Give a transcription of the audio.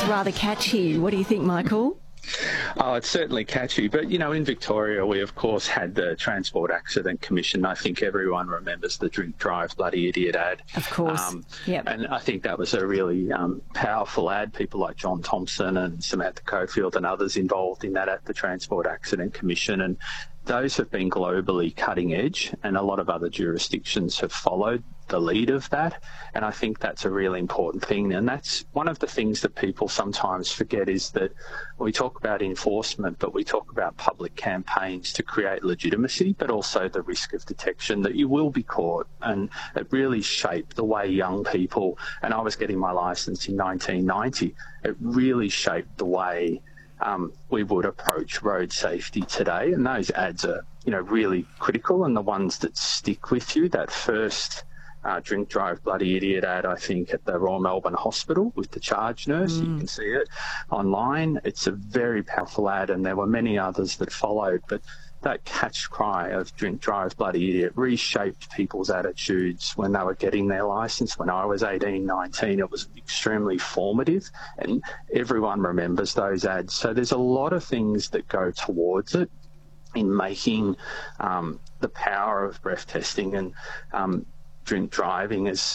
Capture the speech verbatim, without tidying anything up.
rather catchy. What do you think, Michael? Oh, it's certainly catchy. But, you know, in Victoria, we, of course, had the Transport Accident Commission. I think everyone remembers the Drink Drive Bloody Idiot ad. Of course. Um, yep. And I think that was a really um, powerful ad. People like John Thompson and Samantha Cofield and others involved in that at the Transport Accident Commission. And those have been globally cutting edge, and a lot of other jurisdictions have followed the lead of that. And I think that's a really important thing. And that's one of the things that people sometimes forget, is that we talk about enforcement, but we talk about public campaigns to create legitimacy, but also the risk of detection that you will be caught. And it really shaped the way young people, and I was getting my licence in nineteen ninety, it really shaped the way Um, we would approach road safety today. And those ads are, you know, really critical, and the ones that stick with you. That first uh, Drink Drive Bloody Idiot ad, I think, at the Royal Melbourne Hospital with the charge nurse, mm. you can see it online. It's a very powerful ad, and there were many others that followed. But that catch cry of Drink Drive Bloody Idiot reshaped people's attitudes when they were getting their licence. When I was eighteen, nineteen, it was extremely formative, and everyone remembers those ads. So there's a lot of things that go towards it in making um, the power of breath testing and um, drink driving as